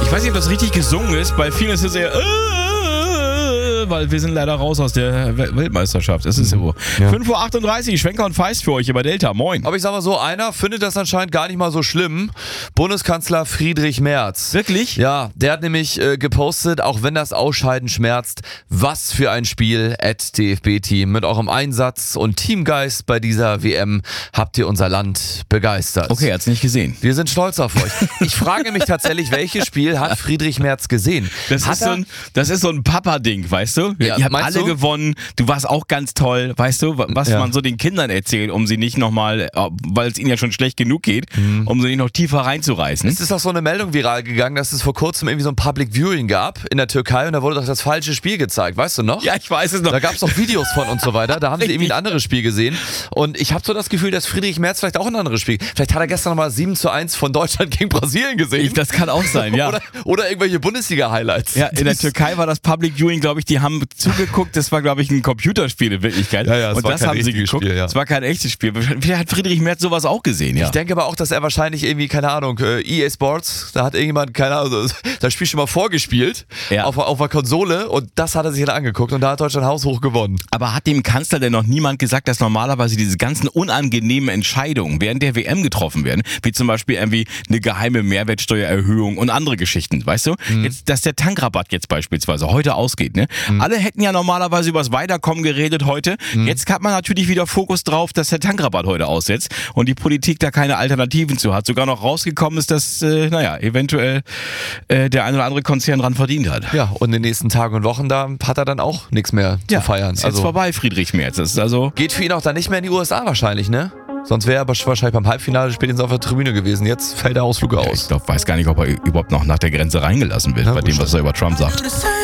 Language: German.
Ich weiß nicht, ob das richtig gesungen ist. Bei vielen ist es eher weil wir sind leider raus aus der Weltmeisterschaft. Das ist ja wohl. Ja. 5.38 Uhr, Schwenker und Feist für euch über Delta. Moin. Aber ich sag mal so, einer findet das anscheinend gar nicht mal so schlimm. Bundeskanzler Friedrich Merz. Wirklich? Ja, der hat nämlich gepostet, auch wenn das Ausscheiden schmerzt, was für ein Spiel, @DFB-Team. Mit eurem Einsatz und Teamgeist bei dieser WM habt ihr unser Land begeistert. Okay, er hat's nicht gesehen. Wir sind stolz auf euch. Ich frage mich tatsächlich, welches Spiel hat Friedrich Merz gesehen? Das ist so ein Papa-Ding, weißt du? Ja, ihr habt alle gewonnen, du warst auch ganz toll, weißt du, was man so den Kindern erzählt, um sie nicht nochmal, weil es ihnen ja schon schlecht genug geht, um sie nicht noch tiefer reinzureißen. Es ist doch so eine Meldung viral gegangen, dass es vor kurzem irgendwie so ein Public Viewing gab in der Türkei und da wurde doch das falsche Spiel gezeigt, weißt du noch? Ja, ich weiß es noch. Da gab es doch Videos von und so weiter, da haben sie irgendwie ein anderes Spiel gesehen und ich habe so das Gefühl, dass Friedrich Merz vielleicht auch ein anderes Spiel, vielleicht hat er gestern nochmal 7:1 von Deutschland gegen Brasilien gesehen. Das kann auch sein, ja. Oder irgendwelche Bundesliga-Highlights. Ja, in der Türkei war das Public Viewing, glaube ich, die haben zugeguckt, das war, glaube ich, ein Computerspiel in Wirklichkeit. Ja, und das haben sie geguckt. Spiel, ja. Es war kein echtes Spiel. Vielleicht hat Friedrich Merz sowas auch gesehen, ja. Ich denke aber auch, dass er wahrscheinlich irgendwie, keine Ahnung, EA Sports, da hat irgendjemand, keine Ahnung, das Spiel schon mal vorgespielt auf der Konsole und das hat er sich dann angeguckt und da hat Deutschland haushoch gewonnen. Aber hat dem Kanzler denn noch niemand gesagt, dass normalerweise diese ganzen unangenehmen Entscheidungen während der WM getroffen werden, wie zum Beispiel irgendwie eine geheime Mehrwertsteuererhöhung und andere Geschichten, weißt du? Jetzt, dass der Tankrabatt jetzt beispielsweise heute ausgeht, ne? Alle hätten ja normalerweise übers Weiterkommen geredet heute. Jetzt hat man natürlich wieder Fokus drauf, dass der Tankrabatt heute aussetzt und die Politik da keine Alternativen zu hat. Sogar noch rausgekommen ist, dass, eventuell der ein oder andere Konzern dran verdient hat. Ja, und in den nächsten Tagen und Wochen, da hat er dann auch nichts mehr zu feiern. Ist jetzt vorbei, Friedrich Merz. Das ist also geht für ihn auch dann nicht mehr in die USA wahrscheinlich, ne? Sonst wäre er wahrscheinlich beim Halbfinale spätestens auf der Tribüne gewesen. Jetzt fällt der Ausflug aus. Ich weiß gar nicht, ob er überhaupt noch nach der Grenze reingelassen wird, bei dem, was er über Trump sagt.